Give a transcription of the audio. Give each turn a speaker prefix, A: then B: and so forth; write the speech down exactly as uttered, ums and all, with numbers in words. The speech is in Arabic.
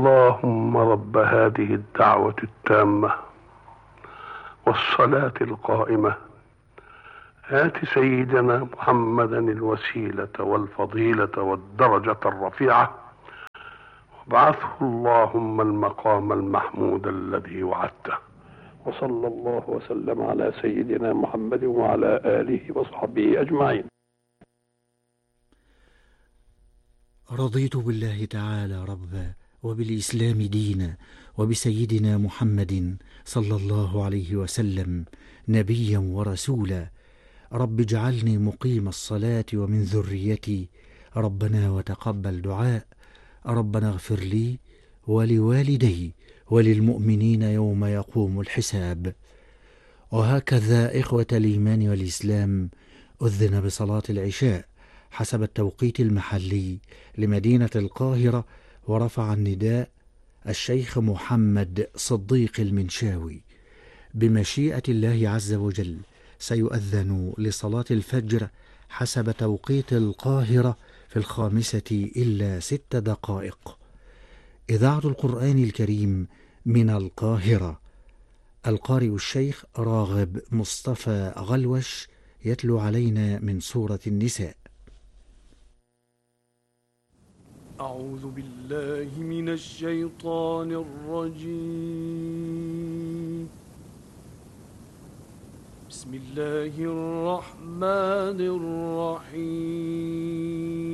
A: اللهم رب هذه الدعوة التامة والصلاة القائمة آت سيدنا محمدا الوسيلة والفضيلة والدرجة الرفيعة وابعثه اللهم المقام المحمود الذي وعدته. وصلى الله وسلم على سيدنا محمد وعلى آله وصحبه أجمعين.
B: رضيت بالله تعالى ربا وبالإسلام دينا وبسيدنا محمد صلى الله عليه وسلم نبيا ورسولا. رب اجعلني مقيم الصلاة ومن ذريتي ربنا وتقبل دعاء. ربنا اغفر لي ولوالدي وللمؤمنين يوم يقوم الحساب. وهكذا إخوة الإيمان والإسلام أذن بصلاة العشاء حسب التوقيت المحلي لمدينة القاهرة، ورفع النداء الشيخ محمد صديق المنشاوي. بمشيئة الله عز وجل سيؤذن لصلاة الفجر حسب توقيت القاهرة في الخامسة إلا ست دقائق. إذاعة القرآن الكريم من القاهرة. القارئ الشيخ راغب مصطفى غلوش يتلو علينا من سورة النساء.
C: أعوذ بالله من الشيطان الرجيم. بسم الله الرحمن الرحيم.